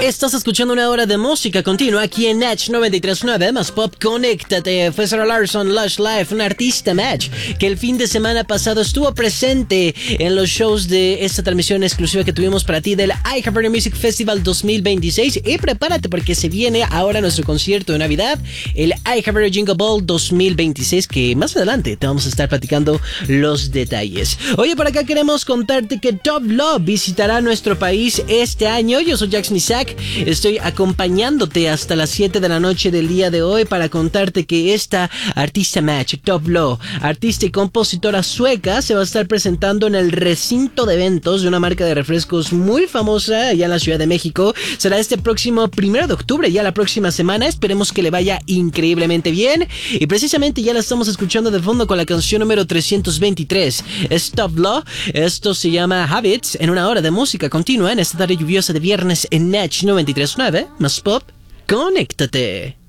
Estás escuchando una hora de música continua aquí en Natch 93.9 más Pop. Conéctate. Fue Sarah Larson, Lush Life, un artista Match que el fin de semana pasado estuvo presente en los shows de esta transmisión exclusiva que tuvimos para ti del iHeartRadio Music Festival 2026. Y prepárate porque se viene ahora nuestro concierto de Navidad, el iHeartRadio Jingle Ball 2026, que más adelante te vamos a estar platicando los detalles. Oye, por acá queremos contarte que Top Love visitará nuestro país este año. Yo soy Jackson Isaac. Estoy acompañándote hasta las 7 de la noche del día de hoy para contarte que esta artista Match, Top Love, artista y compositora sueca, se va a estar presentando en el recinto de eventos de una marca de refrescos muy famosa allá en la Ciudad de México. Será este próximo 1 de octubre, ya la próxima semana. Esperemos que le vaya increíblemente bien. Y precisamente ya la estamos escuchando de fondo con la canción número 323. Es Top Love. Esto se llama Habits, en una hora de música continua en esta tarde lluviosa de viernes en Natch 93.9 más Pop. Conéctate.